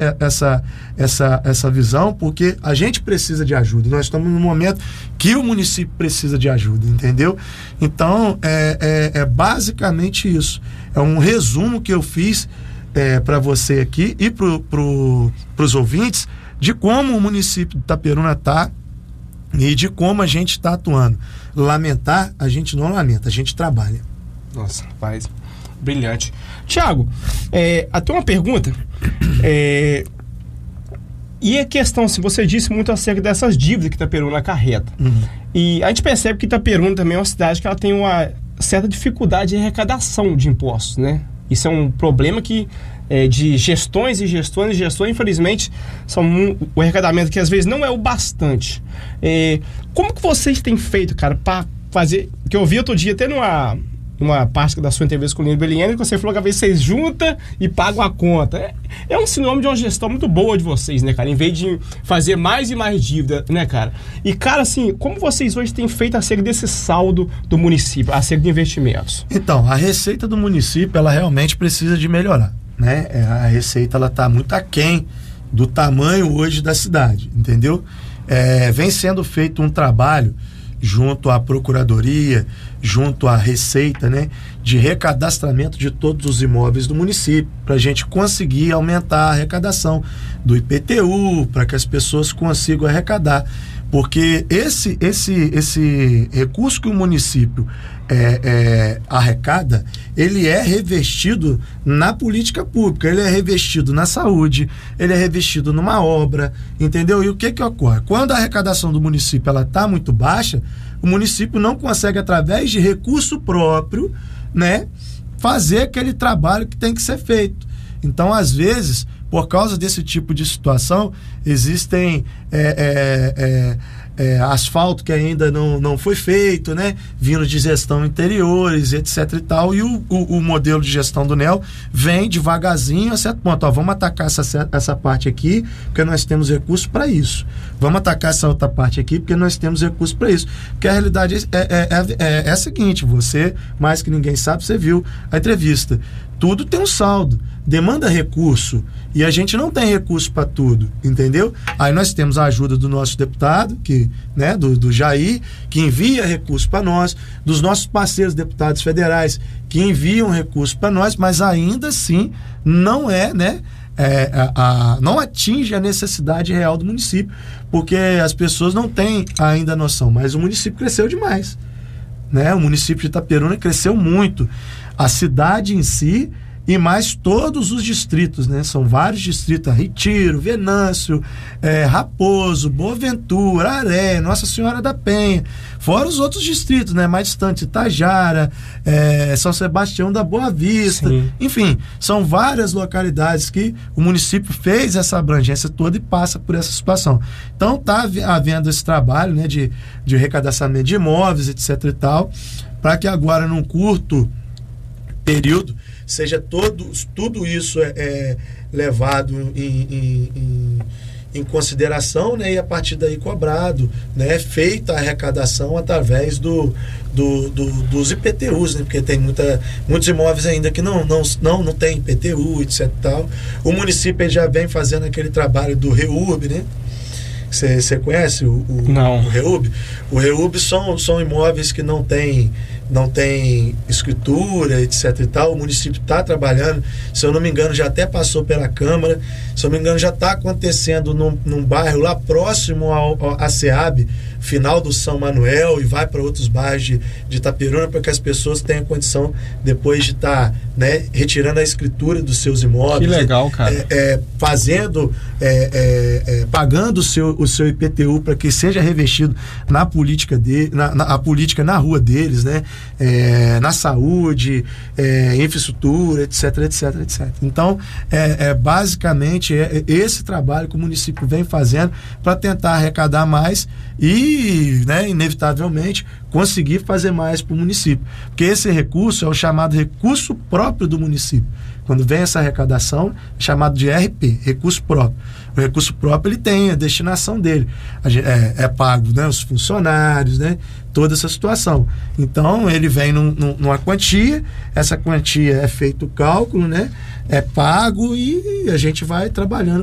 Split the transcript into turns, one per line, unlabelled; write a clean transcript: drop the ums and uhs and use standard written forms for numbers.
essa visão, porque a gente precisa de ajuda. Nós estamos num momento que o município precisa de ajuda, entendeu? Então, é basicamente isso. É um resumo que eu fiz para você aqui e para os ouvintes de como o município de Itaperuna está e de como a gente está atuando. Lamentar, a gente não lamenta, a gente trabalha.
Nossa, rapaz, brilhante. Tiago, até uma pergunta. E a questão, se você disse muito acerca dessas dívidas que Itaperuna acarreta. E a gente percebe que Itaperuna também é uma cidade que ela tem uma certa dificuldade de arrecadação de impostos, né? Isso é um problema que de gestões, infelizmente, o arrecadamento que às vezes não é o bastante. Como que vocês têm feito, cara, para fazer... Que eu vi outro dia até numa parte da sua entrevista com o Lino Beliene, que você falou que às vezes vocês juntam e pagam a conta. É um sinônimo de uma gestão muito boa de vocês, né, cara? Em vez de fazer mais e mais dívida, né, cara? E, cara, assim, como vocês hoje têm feito acerca desse saldo do município, acerca de investimentos?
Então, a receita do município, ela realmente precisa de melhorar, né? A receita, ela está muito aquém do tamanho hoje da cidade, entendeu? Vem sendo feito um trabalho junto à Procuradoria, junto à Receita, né, de recadastramento de todos os imóveis do município, para a gente conseguir aumentar a arrecadação do IPTU, para que as pessoas consigam arrecadar. Porque esse recurso que o município arrecada, ele é revestido na política pública, ele é revestido na saúde, ele é revestido numa obra, entendeu? E o que ocorre? Quando a arrecadação do município ela está muito baixa, o município não consegue, através de recurso próprio, né, fazer aquele trabalho que tem que ser feito. Então, às vezes, por causa desse tipo de situação, existem asfalto que ainda não foi feito, né? Vindo de gestão interiores, etc e tal, e o modelo de gestão do NEL vem devagarzinho a certo ponto. Vamos atacar essa parte aqui, porque nós temos recursos para isso. Vamos atacar essa outra parte aqui, porque nós temos recursos para isso. Porque a realidade é a seguinte, você, mais que ninguém sabe, você viu a entrevista. Tudo tem um saldo, demanda recurso, e a gente não tem recurso para tudo, entendeu? Aí nós temos a ajuda do nosso deputado, do Jair, que envia recurso para nós, dos nossos parceiros deputados federais, que enviam recurso para nós, mas ainda assim não não atinge a necessidade real do município, porque as pessoas não têm ainda noção, mas o município cresceu demais, né? O município de Itaperuna cresceu muito. A cidade em si e mais todos os distritos, né? São vários distritos, Retiro, Venâncio, Raposo, Boaventura, Aré, Nossa Senhora da Penha, fora os outros distritos, né? Mais distantes, Itajara, São Sebastião da Boa Vista. Sim. Enfim, são várias localidades que o município fez essa abrangência toda e passa por essa situação. Então está havendo esse trabalho, né, de recadastramento de imóveis, etc e tal, para que agora, num curto período, seja tudo isso levado em consideração, né, e a partir daí cobrado, né, feita a arrecadação através dos IPTUs, né, porque tem muitos imóveis ainda que não tem IPTU, etc. Tal. O município já vem fazendo aquele trabalho do REURB, né? Você conhece o REURB? O REURB são imóveis que não tem escritura, etc e tal. O município está trabalhando, se eu não me engano já até passou pela Câmara, se eu não me engano já está acontecendo num bairro lá próximo à SEAB, final do São Manuel, e vai para outros bairros de Itaperuna, para que as pessoas tenham condição depois de estar retirando a escritura dos seus imóveis.
Que legal, cara.
Pagando o seu IPTU para que seja revestido na política a política na rua deles, né? Na saúde, infraestrutura, etc. Então, basicamente esse trabalho que o município vem fazendo para tentar arrecadar mais e, inevitavelmente, conseguir fazer mais para o município. Porque esse recurso é o chamado recurso próprio do município. Quando vem essa arrecadação, é chamado de RP, recurso próprio. O recurso próprio, ele tem a destinação dele. É pago, né, os funcionários, né, toda essa situação. Então, ele vem numa quantia, essa quantia é feito o cálculo, né, é pago e a gente vai trabalhando